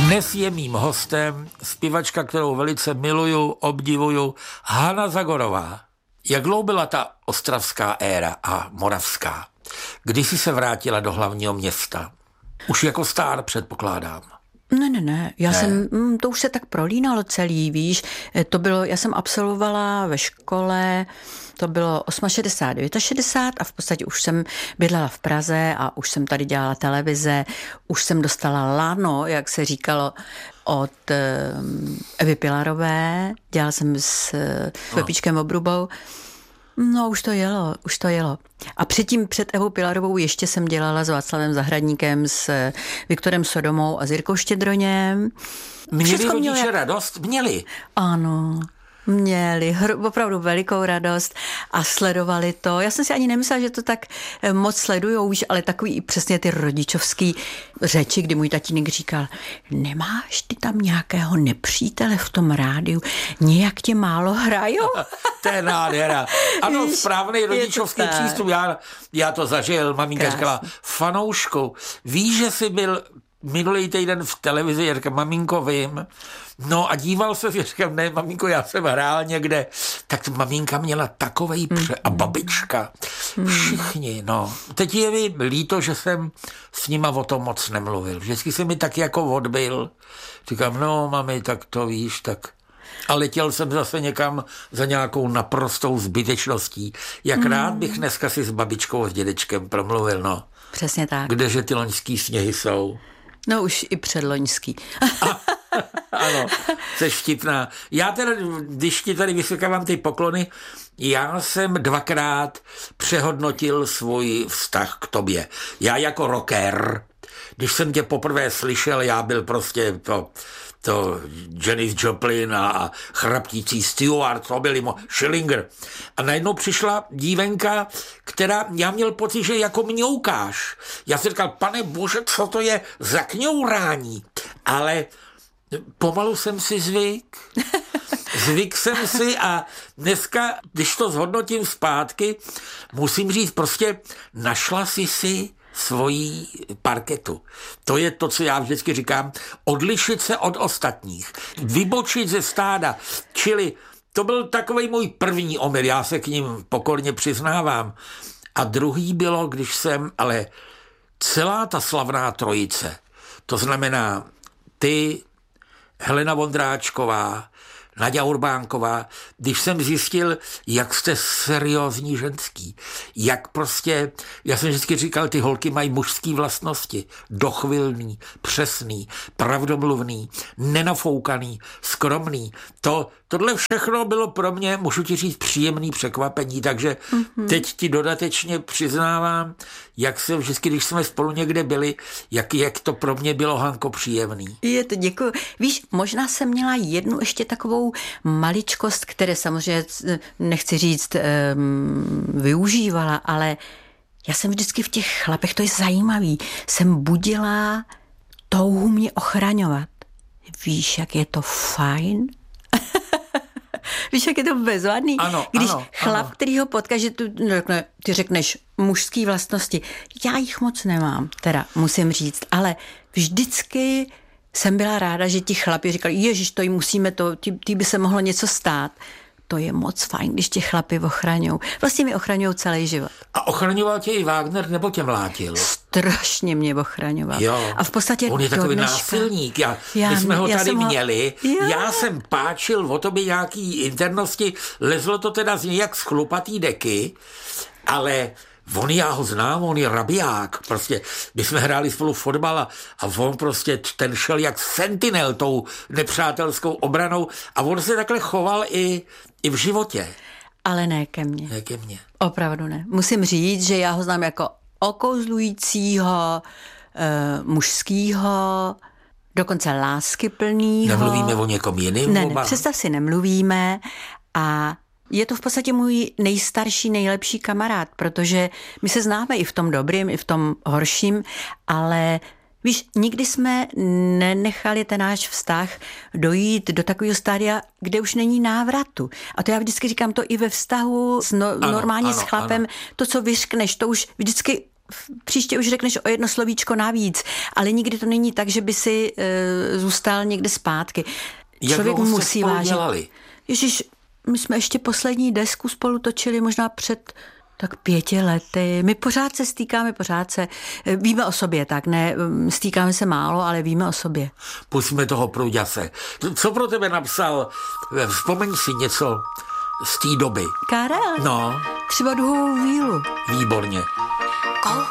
Dnes je mým hostem zpěvačka, kterou velice miluju, obdivuju, Hana Zagorová. Jak dlouho byla ta ostravská éra a moravská? Kdy jsi se vrátila do hlavního města? Už jako star, předpokládám. Ne. To už se tak prolínalo celý, víš. Já jsem absolvovala ve škole, to bylo 68, 69 a v podstatě už jsem bydlela v Praze a už jsem tady dělala televize, už jsem dostala lano, jak se říkalo, od Evy Pilarové, dělala jsem s Pepíčkem Obrubou. No, už to jelo. A předtím před Evou Pilarovou ještě jsem dělala s Václavem Zahradníkem, s Viktorem Sodomou a s Jirkou Štědroněm. Měli rodiče radost? Měli? Ano, měli opravdu velikou radost a sledovali to. Já jsem si ani nemyslela, že to tak moc sledujou, ale takový i přesně ty rodičovský řeči, kdy můj tatínek říkal, nemáš ty tam nějakého nepřítele v tom rádiu, nějak tě málo hrajou? To je nádhera. Ano, správný rodičovský přístup. Já to zažil, maminka říkala, fanoušku, víš, že jsi byl minulý týden v televizi, já říkám, maminko, vím. No a díval se, já říkám, ne, maminko, já jsem hrál někde. Tak maminka měla takovej a babička. Všichni, no. Teď je mi líto, že jsem s nima o tom moc nemluvil. Vždycky se mi tak jako odbil. Říkám, no, mami, tak to víš, tak... A letěl jsem zase někam za nějakou naprostou zbytečností. Jak rád bych dneska si s babičkou a s dědečkem promluvil, no. Přesně tak. Kdeže ty loňský sněhy jsou? No už i předloňský. Ano, jsi vtipná. Já teda, když ti tady vysvětlám ty poklony, já jsem 2krát přehodnotil svůj vztah k tobě. Já jako rocker, když jsem tě poprvé slyšel, já byl prostě to Janis Joplin a chraptící Stewart, to byli Schillinger. A najednou přišla dívenka, která, já měl pocit, že jako mňoukáš. Já si říkal, pane bože, co to je za kňourání? Ale pomalu jsem si Zvyk jsem si a dneska, když to zhodnotím zpátky, musím říct, prostě našla si svojí parketu. To je to, co já vždycky říkám, odlišit se od ostatních, vybočit ze stáda, čili to byl takovej můj první omyl, já se k ním pokorně přiznávám. A druhý bylo, když jsem, ale celá ta slavná trojice, to znamená ty, Helena Vondráčková, Naďa Urbánková, když jsem zjistil, jak jste seriózní ženský, jak prostě, já jsem vždycky říkal, ty holky mají mužský vlastnosti, dochvilný, přesný, pravdomluvný, nenafoukaný, skromný. Tohle všechno bylo pro mě, můžu ti říct, příjemný překvapení, takže teď ti dodatečně přiznávám, jak jsem vždycky, když jsme spolu někde byli, jak to pro mě bylo, Hanko, příjemný. Je to, děkuji. Víš, možná jsem měla jednu ještě takovou maličkost, které samozřejmě, nechci říct, využívala, ale já jsem vždycky v těch chlapech, to je zajímavý, jsem budila touhu mě ochraňovat. Víš, jak je to fajn? Víš, jak je to bezvadný? Ano, když ano, chlap, ano. který ho potká, že ty řekneš mužský vlastnosti. Já jich moc nemám, teda musím říct, ale vždycky jsem byla ráda, že ti chlapi říkali, ježiš, to jí musíme, ty by se mohlo něco stát. To je moc fajn, když tě chlapi ochraňují. Vlastně mi ochraňují celý život. A ochraňoval tě i Wagner, nebo tě mlátil? Strašně mě ochraňoval. Jo. A v podstatě on je takový násilník. My jsme ho tady měli. Já jsem páčil o tobě nějaký internosti. Lezlo to teda z nějak z chlupatý deky, ale já ho znám, on je rabiák. Prostě, my jsme hráli spolu fotbal a on prostě, ten šel jak sentinel tou nepřátelskou obranou a on se takhle choval i v životě. Ale ne ke mně. Ne ke mně. Opravdu ne. Musím říct, že já ho znám jako okouzlujícího, mužskýho, dokonce láskyplnýho. Nemluvíme o někom jiným? Ne, představ si, nemluvíme a je to v podstatě můj nejstarší, nejlepší kamarád, protože my se známe i v tom dobrým, i v tom horším, ale víš, nikdy jsme nenechali ten náš vztah dojít do takového stádia, kde už není návratu. A to já vždycky říkám, to i ve vztahu normálně s chlapem, ano. To, co vyřkneš, to už vždycky příště už řekneš o jedno slovíčko navíc, ale nikdy to není tak, že by si zůstal někde zpátky. Člověk musí vážit. Ježiš, my jsme ještě poslední desku spolu točili možná před tak 5 lety. My pořád se stýkáme, víme o sobě, tak ne, stýkáme se málo, ale víme o sobě. Pustíme toho Prouďase. Co pro tebe napsal? Vzpomeň si něco z té doby. Karel? No. Třeba Duhovou vílu. Výborně.